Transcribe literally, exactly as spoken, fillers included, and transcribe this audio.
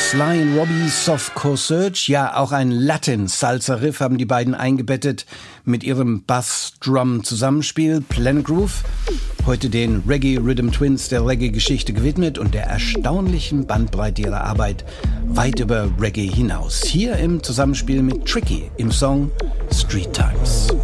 Sly and Robbie, Softcore Surge, ja auch ein Latin-Salsa-Riff haben die beiden eingebettet mit ihrem Bass-Drum-Zusammenspiel Planet Groove. Heute den Reggae Rhythm Twins der Reggae-Geschichte gewidmet und der erstaunlichen Bandbreite ihrer Arbeit weit über Reggae hinaus. Hier im Zusammenspiel mit Tricky im Song Street Times.